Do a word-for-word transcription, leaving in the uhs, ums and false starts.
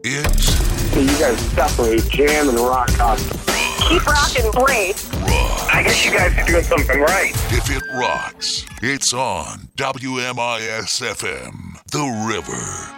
It's So you guys separate jam and rock constantly. Keep rocking, Blade. rock. I guess you guys are doing something right. If it rocks, it's on W M I S F M, The River.